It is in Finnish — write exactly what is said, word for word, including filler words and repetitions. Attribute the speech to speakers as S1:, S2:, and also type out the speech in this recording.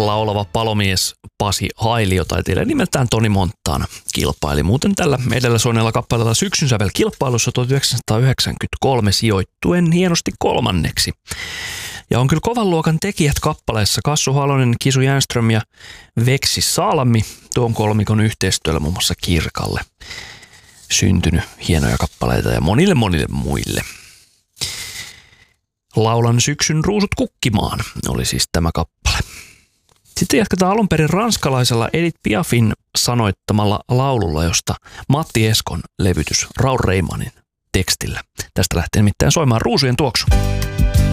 S1: laulava palomies Pasi Hailio-taiteilija nimeltään Toni Montana kilpaili muuten tällä edellä soineella kappaleella syksyn sävelkilpailussa tuhatyhdeksänsataayhdeksänkymmentäkolme sijoittuen hienosti kolmanneksi. Ja on kyllä kovan luokan tekijät kappaleessa Kassu Halonen, Kisu Jänström ja Veksi Salmi, tuon kolmikon yhteistyöllä muun muassa Kirkalle syntynyt hienoja kappaleita ja monille monille muille. Laulan syksyn ruusut kukkimaan oli siis tämä kappale. Sitten jatketaan alun perin ranskalaisella Edith Piafin sanoittamalla laululla, josta Matti Eskon levytys Raul Reimanin tekstillä. Tästä lähtee nimittäin soimaan Ruusujen tuoksu.